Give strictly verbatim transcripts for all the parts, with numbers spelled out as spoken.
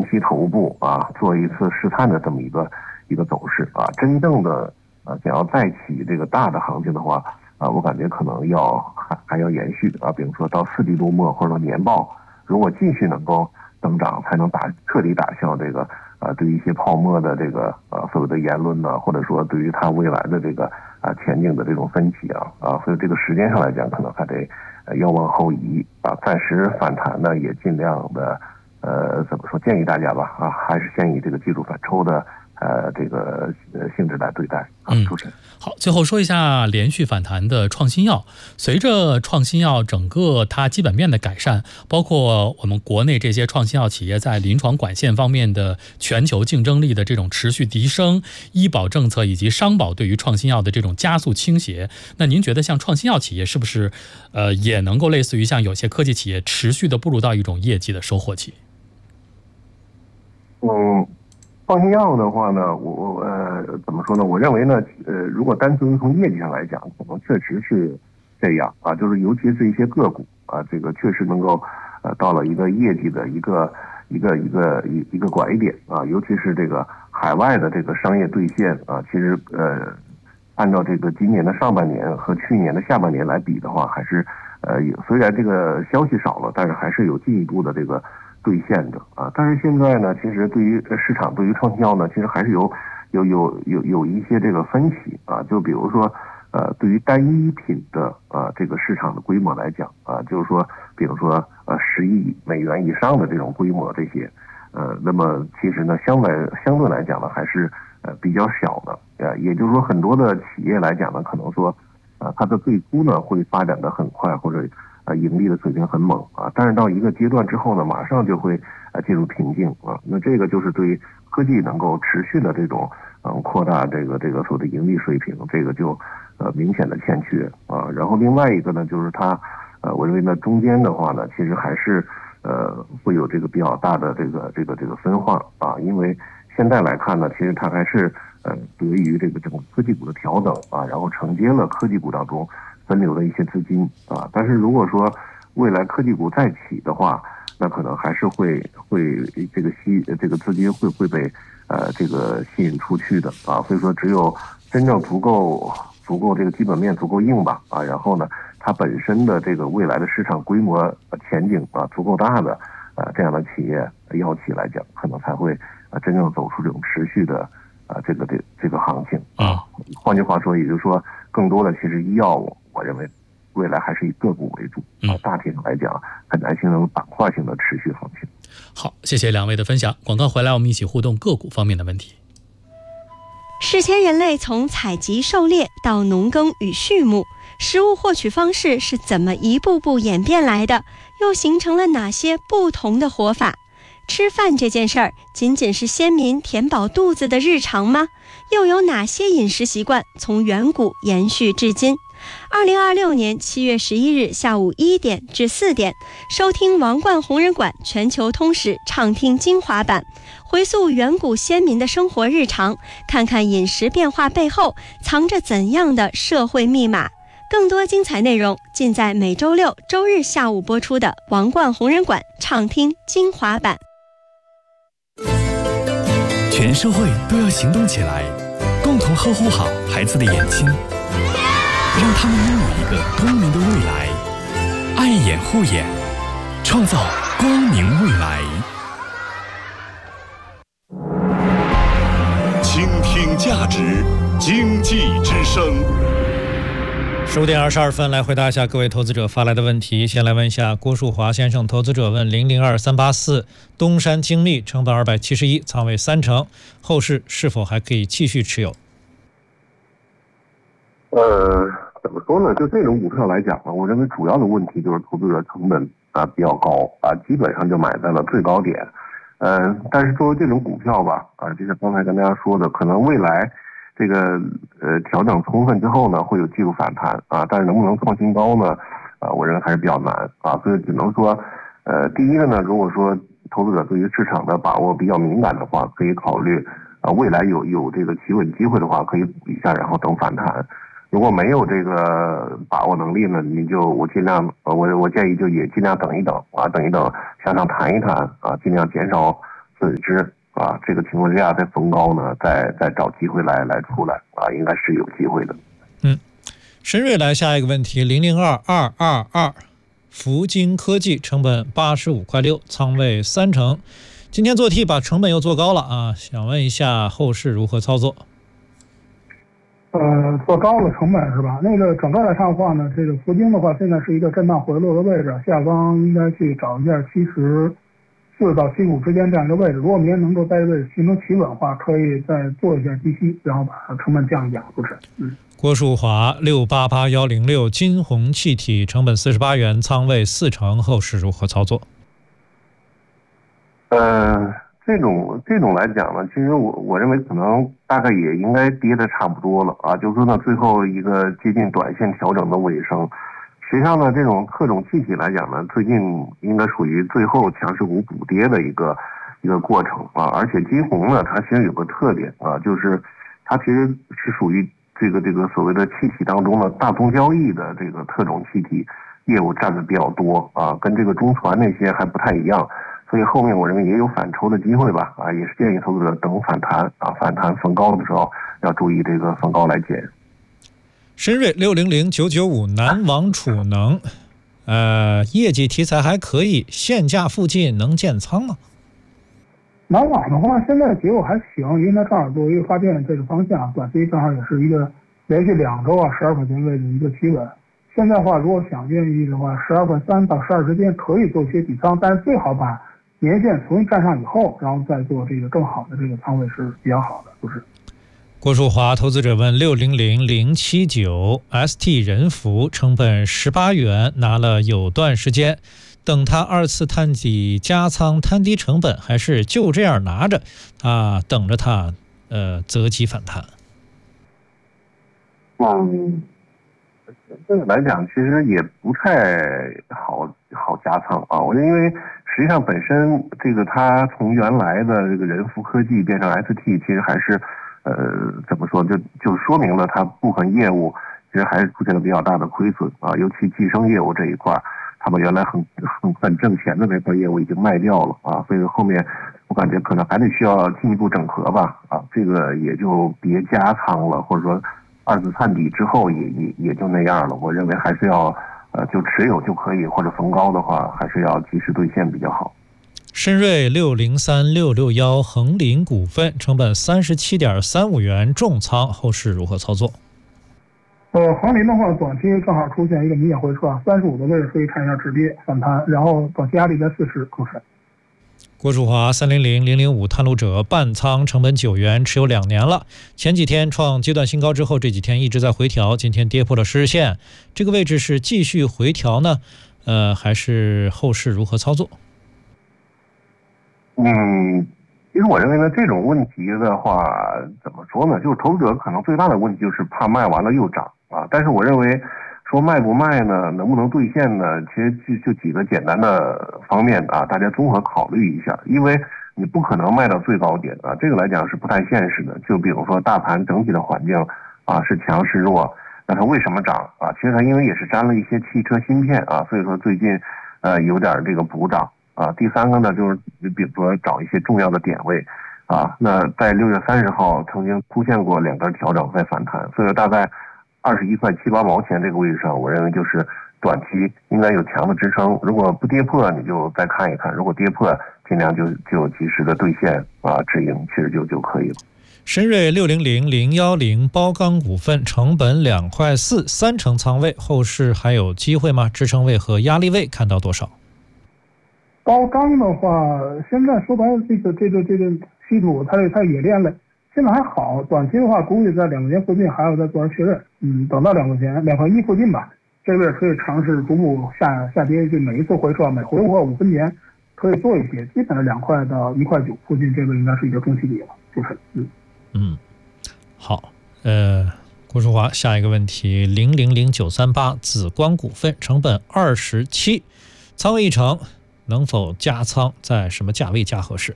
期头部啊，做一次试探的这么一个一个走势啊。真正的啊想要再起这个大的行情的话啊，我感觉可能要还还要延续啊，比如说到四季度末或者说年报，如果继续能够增长，才能打彻底打消这个啊对于一些泡沫的这个啊所谓的言论呢，或者说对于它未来的这个啊前景的这种分歧啊啊，所以这个时间上来讲，可能还得要往后移啊，暂时反弹呢也尽量的呃怎么说，建议大家吧啊，还是先以这个技术反抽的呃这个呃性质来对待啊。主持人。 好，最后说一下连续反弹的创新药。随着创新药整个它基本面的改善，包括我们国内这些创新药企业在临床管线方面的全球竞争力的这种持续提升，医保政策以及商保对于创新药的这种加速倾斜，那您觉得像创新药企业是不是呃也能够类似于像有些科技企业持续的步入到一种业绩的收获期？ 嗯。创新药的话呢，我我呃怎么说呢？我认为呢，呃，如果单纯从业绩上来讲，可能确实是这样啊，就是尤其是一些个股啊，这个确实能够呃到了一个业绩的一个一个一个一一个拐点啊，尤其是这个海外的这个商业兑现啊，其实呃按照这个今年的上半年和去年的下半年来比的话，还是呃虽然这个消息少了，但是还是有进一步的这个兑现的啊，但是现在呢，其实对于市场对于创新药呢，其实还是有有有有有一些这个分歧啊，就比如说呃，对于单一品的啊这个市场的规模来讲啊，就是说，比如说呃十亿美元以上的这种规模这些，呃，那么其实呢，相对相对来讲呢，还是呃比较小的，呃，也就是说很多的企业来讲呢，可能说啊，它的最初呢会发展的很快，或者呃，盈利的水平很猛啊，但是到一个阶段之后呢，马上就会呃进入瓶颈啊。那这个就是对于科技能够持续的这种嗯扩大这个这个所谓的盈利水平，这个就呃明显的欠缺啊。然后另外一个呢，就是它呃，我认为呢中间的话呢，其实还是呃会有这个比较大的这个这个这个分化啊，因为现在来看呢，其实它还是呃得益于这个整个科技股的调整啊，然后承接了科技股当中分流的一些资金啊，但是如果说未来科技股再起的话，那可能还是会会这个吸这个资金会会被呃这个吸引出去的啊，所以说只有真正足够足够这个基本面足够硬吧啊，然后呢它本身的这个未来的市场规模前景啊足够大的啊这样的企业药企来讲，可能才会啊真正走出这种持续的啊这个这这个行情啊。换句话说，也就是说，更多的其实医药，我认为未来还是以个股为主啊。大体上来讲，很难形成板块性的持续行情。 好，谢谢两位的分享。广告回来，我们一起互动个股方面的问题。 史前人类从采集狩猎到农耕与畜牧，食物获取方式是怎么一步步演变来的？又形成了哪些不同的活法？吃饭这件事儿，仅仅是先民填饱肚子的日常吗？又有哪些饮食习惯从远古延续至今？二零二六年七月十一日下午一点至四点，收听王冠红人馆全球通史畅听精华版，回溯远古先民的生活日常，看看饮食变化背后藏着怎样的社会密码。更多精彩内容尽在每周六、周日下午播出的王冠红人馆畅听精华版。 全社会都要行动起来，共同呵护好孩子的眼睛，让他们拥有一个光明的未来。爱眼护眼，创造光明未来。 倾听价值，经济之声。 十五点二十二分，来回答一下各位投资者发来的问题。先来问一下郭树华先生，投资者问零零二三八四东山精密，成本二百七十一，仓位三成，后市是否还可以继续持有？ 呃，怎么说呢？就这种股票来讲呢，我认为主要的问题就是投资者成本啊比较高啊，基本上就买在了最高点。呃，但是作为这种股票吧，啊，就像刚才跟大家说的，可能未来这个呃调整充分之后呢，会有技术反弹啊，但是能不能创新高呢？啊，我认为还是比较难啊，所以只能说，呃，第一个呢，如果说投资者对于市场的把握比较敏感的话，可以考虑啊，未来有有这个企稳机会的话，可以补一下，然后等反弹。如果没有这个把握能力呢，你就我尽量，呃，我我建议就也尽量等一等啊，等一等向上弹一弹啊，尽量减少损失啊，这个情况下再逢高呢，再再找机会来来出来啊，应该是有机会的。 嗯，深瑞来下一个问题，零零二二二二，福金科技成本八十五块六，仓位三成，今天做 T 把成本又做高了啊，想问一下后市如何操作？ 呃，做高了成本是吧？那个整个来看的话呢，这个福金的话，现在是一个震荡回落的位置，下方应该去找一下七十四到七十五之间这样一个位置。如果明天能够在这位置形成企稳的话，可以再做一下低吸，然后把成本降一降，主持人。嗯。 郭树华六八八一零六金鸿气体成本四十八元，仓位四成，后市如何操作？ 呃。这种这种来讲呢，其实我我认为可能大概也应该跌的差不多了啊，就是说呢，最后一个接近短线调整的尾声。实际上呢，这种特种气体来讲呢，最近应该属于最后强势股补跌的一个一个过程啊。而且金鸿呢，它其实有个特点啊，就是它其实是属于这个这个所谓的气体当中的大宗交易的这个特种气体业务占的比较多啊，跟这个中船那些还不太一样。所以后面我认为也有反抽的机会吧，啊，也是建议投资者等反弹啊，反弹逢高的时候要注意这个逢高来减。 深瑞六零零九九五南网储能，呃，业绩题材还可以，现价附近能建仓吗？ 南网的话，现在结果还行，因为它正好作为一个发电这个方向，短期正好也是一个连续两周啊十二块钱位置一个企稳。现在的话，如果想愿意的话，十二块三到十二之间可以做一些底仓，但是最好把年线重新站上以后，然后再做这个更好的这个仓位是比较好的，就是。 郭树华投资者问六零零零七九 S T 人福成本十八元，拿了有段时间，等它二次探底加仓摊低成本，还是就这样拿着啊，等着它呃择机反弹？ 嗯，这个来讲其实也不太好好加仓啊，我因为实际上本身这个它从原来的这个人福科技变成 S T， 其实还是呃怎么说，就就说明了它部分业务其实还是出现了比较大的亏损啊，尤其计生业务这一块，他们原来很很很挣钱的那块业务已经卖掉了啊，所以后面我感觉可能还得需要进一步整合吧啊，这个也就别加仓了，或者说二次探底之后也也也就那样了。我认为还是要呃就持有就可以，或者逢高的话还是要及时兑现比较好。 深瑞六零三六六一恒林股份成本三十七点三五元重仓，后市如何操作？ 呃，恒林的话，短期正好出现一个明显回撤，三十五的位置可以看一下止跌反弹，然后短期压力在四十，更深。 郭树华三零零零零五探路者半仓成本九元，持有两年了。前几天创阶段新高之后，这几天一直在回调，今天跌破了十日线，这个位置是继续回调呢，呃，还是后市如何操作？ 嗯，其实我认为呢，这种问题的话，怎么说呢？就是投资者可能最大的问题就是怕卖完了又涨啊。但是我认为说卖不卖呢，能不能兑现呢？其实就就几个简单的方面啊，大家综合考虑一下。因为你不可能卖到最高点啊，这个来讲是不太现实的。就比如说大盘整体的环境啊是强是弱，那它为什么涨啊？其实它因为也是沾了一些汽车芯片啊，所以说最近呃有点这个补涨。啊，第三个呢，就是比如说找一些重要的点位，啊，那在六月三十号曾经出现过两根调整再反弹，所以说大概二十一块七八毛钱这个位置上，我认为就是短期应该有强的支撑。如果不跌破，你就再看一看；如果跌破，尽量就就及时的兑现啊止盈，其实就就可以了。 深瑞六零零零一零包钢股份成本两块四，三成仓位，后市还有机会吗？支撑位和压力位看到多少？ 包钢的话，现在说白了，这个这个这个稀土它它冶炼了，现在还好。短期的话，估计在两块钱附近还要再做确认。嗯，等到两块钱、两块一附近吧，这边可以尝试逐步下下跌，就每一次回撤，每回撤五分钱，可以做一些。基本上两块到一块九附近，这个应该是一个中期底了，就是嗯嗯，好，呃。郭树华，下一个问题，零零零九三八紫光股份成本二十七，仓位一成，能否加仓？在什么价位加合适？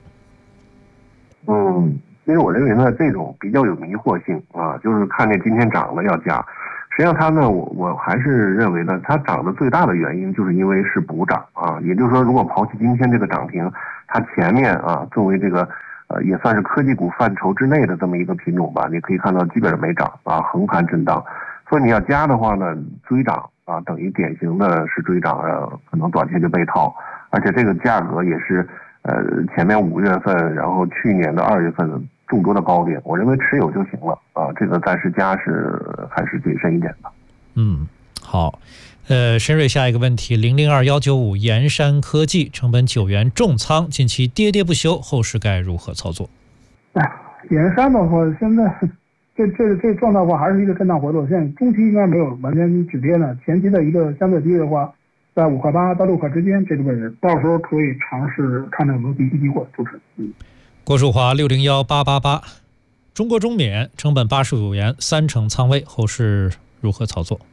嗯，其实我认为呢，这种比较有迷惑性啊，就是看见今天涨了要加， 实际上它呢，我我还是认为呢，它涨的最大的原因就是因为是补涨啊，也就是说，如果抛弃今天这个涨停，它前面啊作为这个呃也算是科技股范畴之内的这么一个品种吧，你可以看到基本上没涨啊，横盘震荡。所以你要加的话呢，追涨啊，等于典型的是追涨，呃，可能短期就被套，而且这个价格也是呃前面五月份，然后去年的二月份众多的高点，我认为持有就行了啊，这个暂时加是还是谨慎一点的。 嗯，好，呃，申瑞下一个问题，零零二幺九五盐山科技成本九元重仓，近期跌跌不休，后市该如何操作？ 哎，盐山的话，现在这这这状态的话，还是一个震荡回落，现在中期应该没有完全止跌呢，前期的一个相对低的话，在五块八到六块之间这个位置，到时候可以尝试看看有没有低吸机会，就是。嗯。 郭树华六零幺八八八，中国中免成本八十五元，三成仓位，后市如何操作？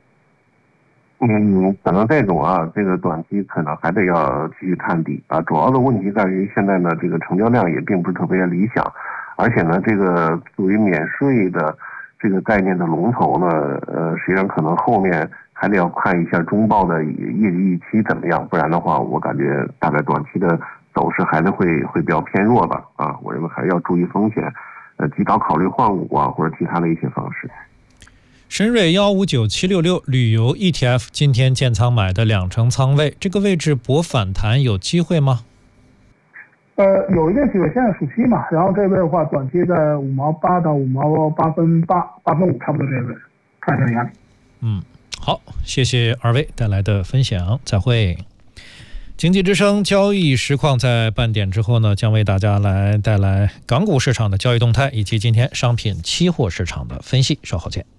嗯，可能这种啊，这个短期可能还得要继续探底啊。主要的问题在于现在呢，这个成交量也并不是特别理想，而且呢，这个作为免税的这个概念的龙头呢，呃，实际上可能后面还得要看一下中报的业绩预期怎么样，不然的话，我感觉大概短期的走势还是会会比较偏弱吧。啊，我认为还是要注意风险，呃，及早考虑换股啊，或者其他的一些方式。 深瑞幺五九七六六旅游 E T F 今天建仓买的两成仓位，这个位置博反弹有机会吗？ 呃，有一定机会，现在暑期嘛，然后这边的话，短期在五毛八到五毛八分八八分五，差不多这个位置，看一下压力。 嗯，好，谢谢二位带来的分享，再会。经济之声交易实况在半点之后呢，将为大家来带来港股市场的交易动态以及今天商品期货市场的分析，稍后见。